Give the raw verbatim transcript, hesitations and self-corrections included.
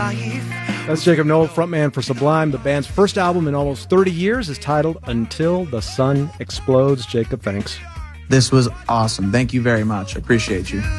That's Jacob Noel, frontman for Sublime. The band's first album in almost thirty years is titled Until the Sun Explodes. Jacob, thanks. This was awesome. Thank you very much. I appreciate you.